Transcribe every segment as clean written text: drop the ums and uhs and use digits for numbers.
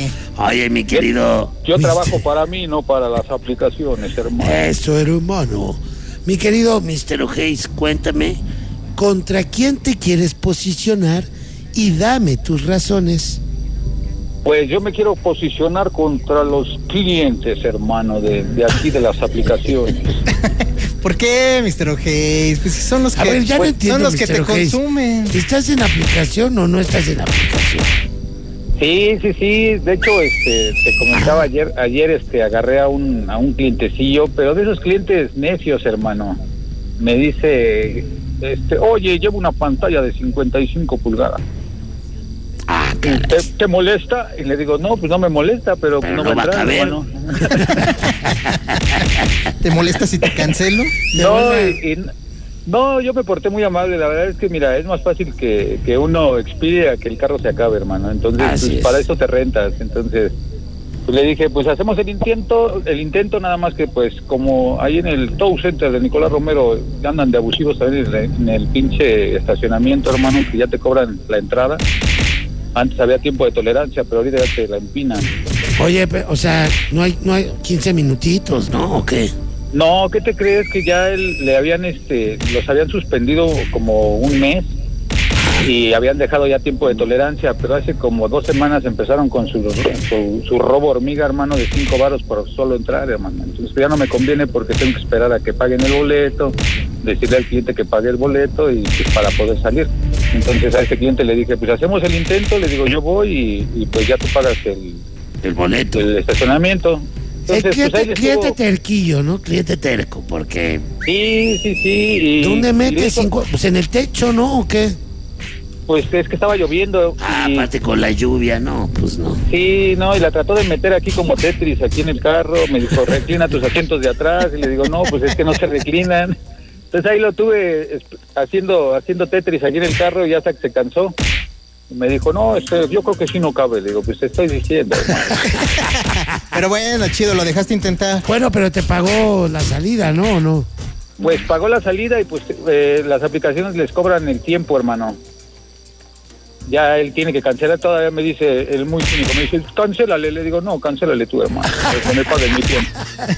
aquí. Oye, mi querido... Yo trabajo para mí, no para las aplicaciones, hermano. Eso, hermano. Mi querido Mr. O'Hays, cuéntame, ¿contra quién te quieres posicionar? Y dame tus razones. Pues yo me quiero posicionar contra los clientes, hermano, de aquí de las aplicaciones. ¿Por qué, Mr. O'Hays? Pues si son los que, A ver, ya no entiendo, son los que Mr. te O'Hays. consumen. ¿Estás en aplicación o no estás en aplicación? Sí. De hecho, te comentaba ayer, agarré a un clientecillo, pero de esos clientes necios, hermano. Me dice, oye, llevo una pantalla de 55 pulgadas. Ah, caray. ¿Te molesta? Y le digo, no, pues no me molesta, pero no no va a caber. hermano. ¿Te molesta si te cancelo? No, yo me porté muy amable. La verdad es que, mira, es más fácil que uno expide a que el carro se acabe, hermano. Entonces, pues, para eso te rentas. Entonces, pues le dije, pues hacemos el intento nada más que, pues, como ahí en el Tow Center de Nicolás Romero andan de abusivos también en el pinche estacionamiento, hermano, que ya te cobran la entrada. Antes había tiempo de tolerancia, pero ahorita ya te la empinan. Oye, o sea, no hay 15 minutitos, ¿no? ¿O qué? No, ¿qué te crees? Que ya le habían, los habían suspendido como un mes y habían dejado ya tiempo de tolerancia, pero hace como 2 semanas empezaron con su robo hormiga, hermano, de 5 varos por solo entrar, hermano. Entonces ya no me conviene porque tengo que esperar a que paguen el boleto, decirle al cliente que pague el boleto y pues, para poder salir. Entonces a ese cliente le dije, pues hacemos el intento, le digo, yo voy y pues ya tú pagas el boleto, el estacionamiento. Entonces, cliente terquillo, ¿no? Cliente terco, porque... Sí. ¿Dónde metes 5? Pues en el techo, ¿no? ¿O qué? Pues es que estaba lloviendo. Aparte con la lluvia, no, pues no. Sí, no, y la trató de meter aquí como Tetris, aquí en el carro. Me dijo, reclina tus asientos de atrás. Y le digo, no, pues es que no se reclinan. Entonces ahí lo tuve haciendo Tetris aquí en el carro y hasta que se cansó. Me dijo, no, yo creo que sí no cabe. Le digo, pues te estoy diciendo, hermano. Pero bueno, chido, lo dejaste intentar. Bueno, pero te pagó la salida, ¿no? ¿O no? Pues pagó la salida y pues las aplicaciones les cobran el tiempo, hermano. Ya él tiene que cancelar, todavía me dice, el muy cínico, me dice, cancélale. Le digo, no, cancélale tú, hermano, que me paguen mi tiempo.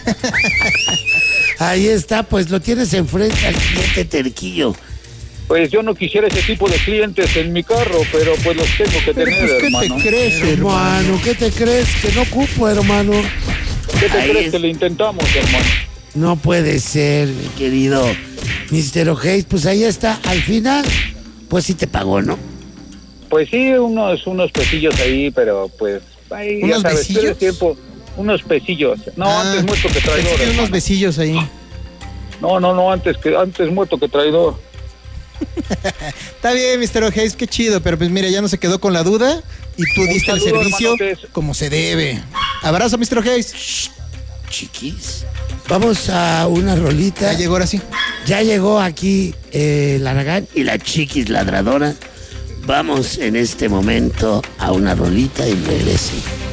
Ahí está, pues lo tienes enfrente al cliente terquillo. Pues yo no quisiera ese tipo de clientes en mi carro, pero pues los tengo que tener, pues, ¿qué hermano. te crees, hermano? ¿Qué te crees? Que no ocupo, hermano. ¿Qué te crees que le intentamos, hermano? No puede ser, mi querido Mr. O'Hays. Pues ahí está, al final, pues sí te pagó, ¿no? Pues sí, unos pesillos ahí, pero pues ahí, ¿Unos ya sabes, besillos? tiempo, unos pesillos. No, antes muerto que traidor. Unos hermano. besillos ahí. No, antes muerto que traidor. Está bien, Mr. O'Hays, qué chido, pero pues mira, ya no se quedó con la duda y tú diste el servicio hermano, como se debe. Abrazo, Mr. O'Hays. Chiquis, vamos a una rolita. Ya llegó ahora sí. Ya llegó aquí el Aragán y la Chiquis ladradora. Vamos en este momento a una rolita y regrese.